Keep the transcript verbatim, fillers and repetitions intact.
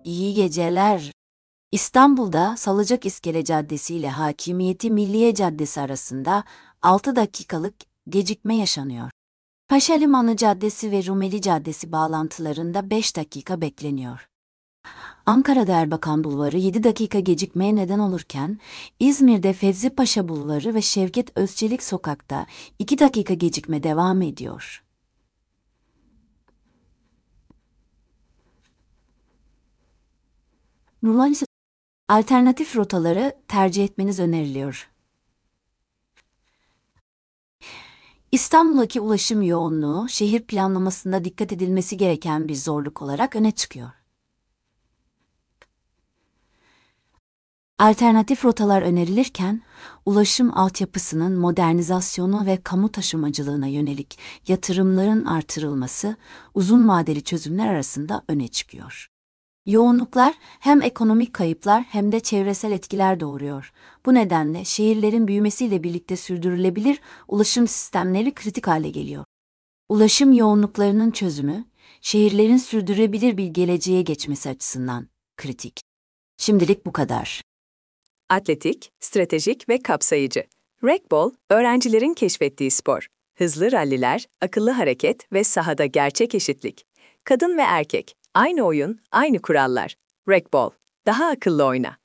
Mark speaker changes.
Speaker 1: İyi geceler. İstanbul'da Salıncak-İskele Caddesi ile Hakimiyeti Milliye Caddesi arasında altı dakikalık gecikme yaşanıyor. Paşalimanı Caddesi ve Rumeli Caddesi bağlantılarında beş dakika bekleniyor. Ankara'da Erbakan Bulvarı yedi dakika gecikmeye neden olurken, İzmir'de Fevzi Paşa Bulvarı ve Şevket Özçelik Sokak'ta iki dakika gecikme devam ediyor. Dolayısıyla alternatif rotaları tercih etmeniz öneriliyor. İstanbul'daki ulaşım yoğunluğu, şehir planlamasında dikkat edilmesi gereken bir zorluk olarak öne çıkıyor. Alternatif rotalar önerilirken, ulaşım altyapısının modernizasyonu ve kamu taşımacılığına yönelik yatırımların artırılması, uzun vadeli çözümler arasında öne çıkıyor. Yoğunluklar hem ekonomik kayıplar hem de çevresel etkiler doğuruyor. Bu nedenle şehirlerin büyümesiyle birlikte sürdürülebilir ulaşım sistemleri kritik hale geliyor. Ulaşım yoğunluklarının çözümü, şehirlerin sürdürülebilir bir geleceğe geçmesi açısından kritik. Şimdilik bu kadar.
Speaker 2: Atletik, stratejik ve kapsayıcı. Racquetball, öğrencilerin keşfettiği spor. Hızlı ralliler, akıllı hareket ve sahada gerçek eşitlik. Kadın ve erkek, aynı oyun, aynı kurallar. Racquetball, daha akıllı oyna.